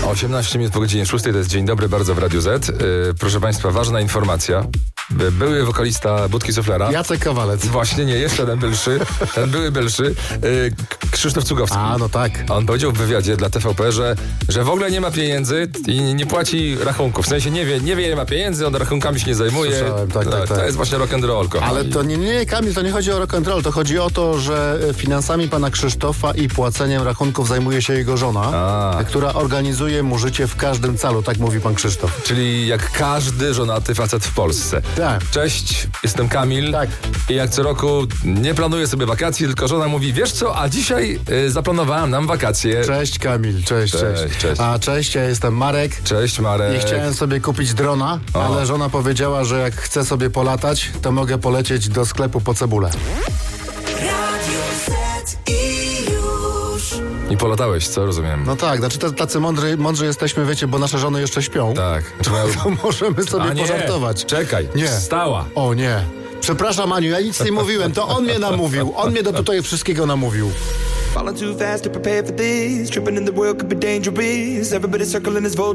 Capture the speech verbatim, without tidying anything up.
osiemnaście minut po godzinie szóstej, to jest Dzień Dobry bardzo w Radiu Z. Yy, proszę Państwa, ważna informacja. By- Były wokalista Budki Suflera. Jacek Kawalec. Właśnie nie, jeszcze ten bylszy. Ten były bylszy. Yy, K- Krzysztof Cugowski. A, no tak. On powiedział w wywiadzie dla T V P, że, że w ogóle nie ma pieniędzy i nie płaci rachunków. W sensie nie wie, nie wie ile ma pieniędzy, on rachunkami się nie zajmuje. Słyszałem, tak, tak, tak. To jest właśnie rock'n'roll, kochani. Ale to nie, nie, Kamil, to nie chodzi o rock'n'roll, to chodzi o to, że finansami pana Krzysztofa i płaceniem rachunków zajmuje się jego żona, A. która organizuje mu życie w każdym calu, tak mówi pan Krzysztof. Czyli jak każdy żonaty facet w Polsce. Tak. Cześć, jestem Kamil. Tak. I jak co roku nie planuję sobie wakacji, tylko żona mówi, wiesz co, a dzisiaj y, zaplanowałam nam wakacje. Cześć Kamil, cześć, cześć, Cześć, cześć. A cześć, ja jestem Marek. Cześć Marek. I chciałem sobie kupić drona, O. ale żona powiedziała, że jak chcę sobie polatać, to mogę polecieć do sklepu po cebulę. Radio Z i już. I polatałeś, co? Rozumiem. No tak, znaczy to, tacy mądrzy, mądrzy jesteśmy, wiecie, bo nasze żony jeszcze śpią. Tak. Trzeba... To możemy sobie A nie, pożartować. czekaj. Nie. Wstała. O nie. Przepraszam, Aniu, ja nic nie mówiłem, to on mnie namówił. On mnie do tutaj wszystkiego namówił. Falling too fast to prepare for this. Tripping in the world could be dangerous. Everybody circling this voltage.